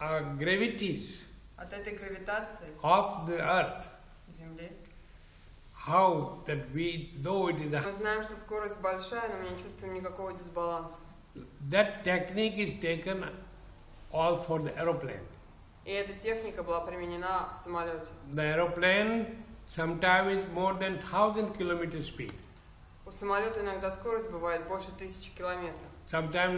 gravities от этой гравитации of the earth, Земли. how that we, though it is Мы знаем, что скорость большая, но мы не чувствуем никакого дисбаланса. that technique is taken all for the aeroplane. И эта техника была применена в самолете. The aeroplane sometimes is more than 1,000 km speed. У самолета иногда скорость бывает больше 1000 километров. Sometimes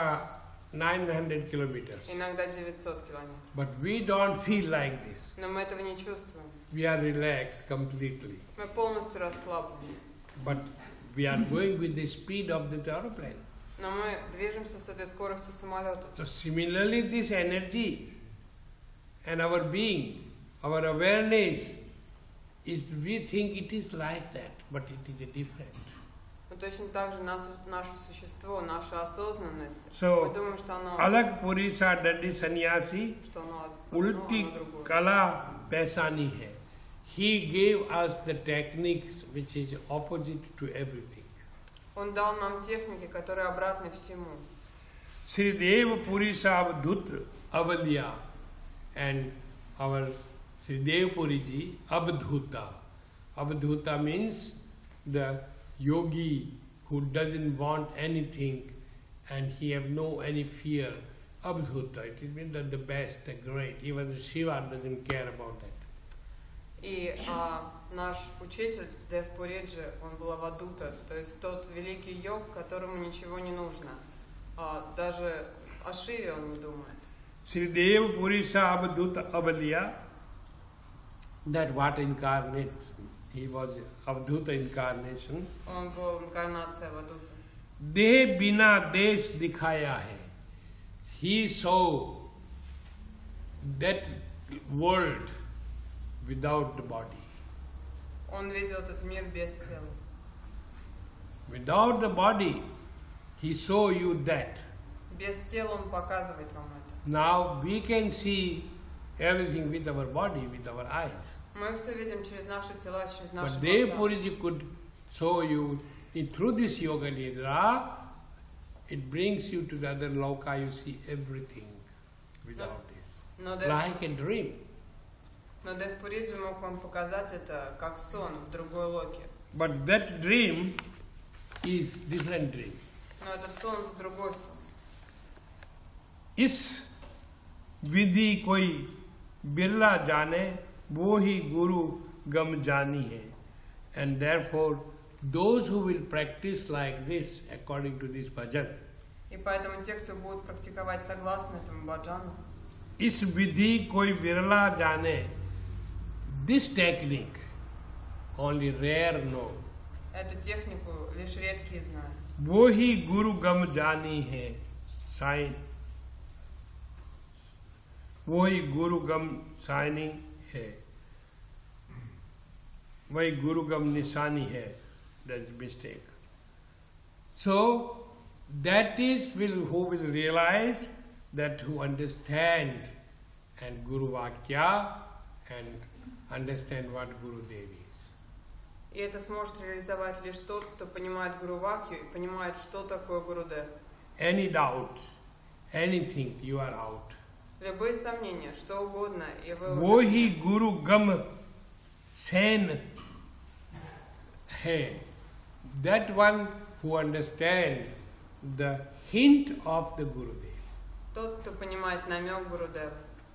900 kilometers. Иногда 900 километров. But we don't feel like this. Но мы этого не чувствуем. We are relaxed completely. Мы полностью расслаблены. But we are going with the speed of the aeroplane. Но мы движемся с этой скоростью самолета. So similarly, this energy and our being, our awareness, is we think it is like that, but it is a different. Но точно так же наше существо, наша осознанность. So, мы думаем, что оно, अलग पुरी सा डंडी सन्यासी что оно उल्टी другое. कला पैसानी है. He gave us the techniques which is opposite to everything. Он дал нам техники, которые обратны всему. Sri Dev Puri Sahib Dhut Avalya and our Sri Dev Puri ji Abdhuta. Abdhuta means the yogi who doesn't want anything and he have no any fear. Abdhuta, it means that the best, the great. Even Shiva doesn't care about that. И наш учитель Дев Пуриджи, он был Авадута, то есть тот великий йог, которому ничего не нужно. Даже о Шиве он не думает. Sri Dev Puri Sahib Dhut Avalya, that what incarnate, he was Avdhuta incarnation. Он был инкарнацией Авадута. Dev bina desh dikhaya hai. He saw that world without the body. Он видел этот мир без тела. Without the body, he saw you that. Без тела он показывает вам это. Now we can see everything with our body, with our eyes. Мы все видим через наши тела, через наши But Dev глаза. Puriji could show you through this yoga nidra, it brings you to the other loka, you see everything without this. Like a dream. Но Дев Пуриджи мог вам показать это как сон в другой локе. But that dream is different dream. Но этот сон это другой сон. इस विधि कोई बिरला जाने वो ही गुरु गम जानी है. And therefore those who will practice like this according to this bhajan, И поэтому те, кто будут практиковать согласно этому баджану, इस विधि कोई बिरला जाने, this technique only rare know. эту технику лишь редкие знают. वो ही गुरु गम जानी है साईं, वो ही गुरु गम साइनी है, वही गुरु गम निशानी है. That's mistake. So that is who will realize, that who understand and Guru Vakya and understand what Guru Dev is. И это сможет реализовать лишь тот, кто понимает Гуру Вакью и понимает, что такое Гурудев. Any doubts, anything, you are out. Любые сомнения, что угодно, и вы वो уже... ही गुरु गम San है. That one who understand the hint of the Gurudev. Тот, кто понимает намек Гурудева.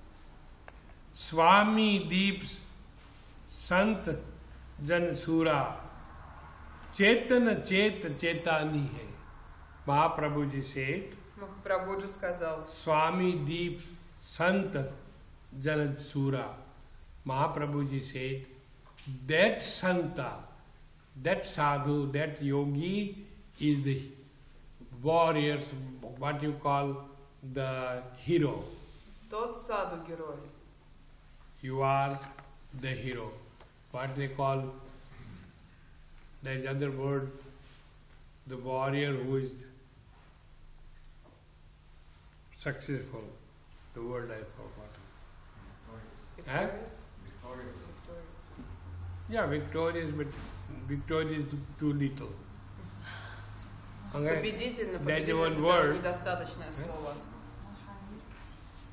Swami Deep Sant Jan Sura Chetan Chet Chetani hai. Mahaprabhu ji said, Махапрабхуджи сказал, Swami Deep Sant Jan Sura. Mahaprabhu ji said, that Santa, that sadhu, that yogi is the warriors, what you call the hero. тот саду герой. You are the hero. What they call, there is other word, the warrior who is successful. The word I forgot. Victorious? Yeah, victorious, but victorious is too little. Okay? Победитель, но That's победитель one это даже word. недостаточное слово.